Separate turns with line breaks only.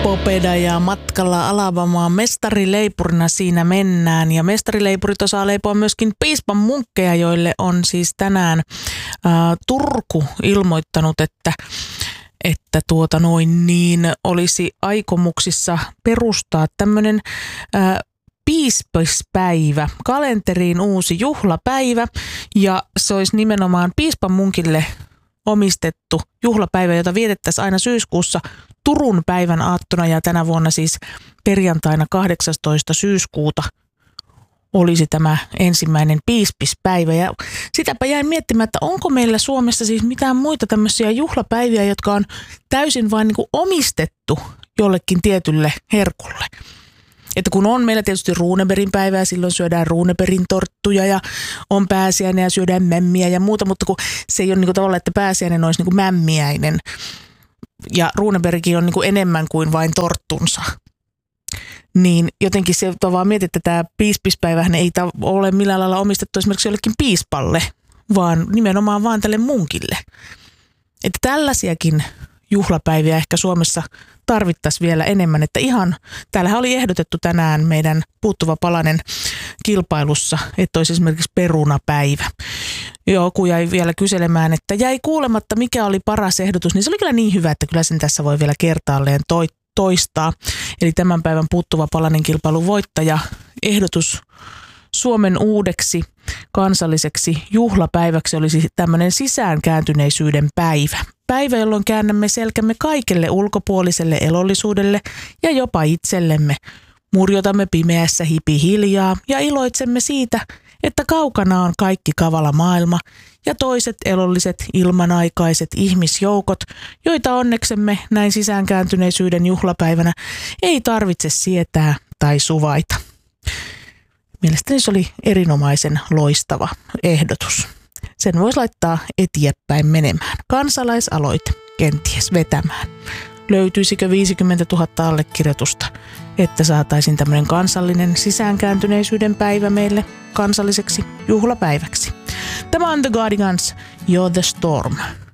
Popeda ja matkalla Alabamaan mestarileipurina siinä mennään. Ja mestarileipurit osaa leipoa myöskin piispan munkkeja, joille on siis tänään Turku ilmoittanut, että olisi aikomuksissa perustaa tämmöinen piispispäivä, kalenteriin uusi juhlapäivä, ja se olisi nimenomaan piispan munkille omistettu juhlapäivä, jota vietettäisiin aina syyskuussa Turun päivän aattona, ja tänä vuonna siis perjantaina 18. syyskuuta olisi tämä ensimmäinen piispispäivä. Ja sitäpä jäin miettimään, että onko meillä Suomessa siis mitään muita tämmöisiä juhlapäiviä, jotka on täysin vain niin kuin omistettu jollekin tietylle herkulle. Että kun on meillä tietysti Runebergin päivää, silloin syödään Runebergin torttuja ja on pääsiäinen ja syödään mämmiä ja muuta, mutta kun se ei ole niin kuin tavallaan, että pääsiäinen olisi niin kuin mämmiäinen ja Runebergkin on niin kuin enemmän kuin vain torttunsa. Niin jotenkin se vaan mietit, että tämä piispispäivähän ei ole millään lailla omistettu esimerkiksi jollekin piispalle, vaan nimenomaan vaan tälle munkille. Että tällaisiakin juhlapäiviä ehkä Suomessa tarvittaisiin vielä enemmän, että ihan, täällähän oli ehdotettu tänään meidän Puuttuva palanen kilpailussa, että olisi esimerkiksi perunapäivä. Joku jäi vielä kyselemään, että jäi kuulematta mikä oli paras ehdotus, niin se oli kyllä niin hyvä, että kyllä sen tässä voi vielä kertaalleen toistaa. Eli tämän päivän Puuttuva palanen kilpailun voittaja ehdotus Suomen uudeksi kansalliseksi juhlapäiväksi olisi tämmöinen sisäänkääntyneisyyden päivä. Päivä, jolloin käännämme selkämme kaikelle ulkopuoliselle elollisuudelle ja jopa itsellemme. Murjotamme pimeässä hiljaa ja iloitsemme siitä, että kaukana on kaikki kavala maailma ja toiset elolliset ilmanaikaiset ihmisjoukot, joita onneksemme näin sisäänkääntyneisyyden juhlapäivänä ei tarvitse sietää tai suvaita. Mielestäni se oli erinomaisen loistava ehdotus. Sen voisi laittaa eteenpäin menemään. Kansalaisaloite kenties vetämään. Löytyisikö 50 000 allekirjoitusta, että saataisiin tämmöinen kansallinen sisäänkääntyneisyyden päivä meille kansalliseksi juhlapäiväksi. Tämä on The Guardians, You're the Storm.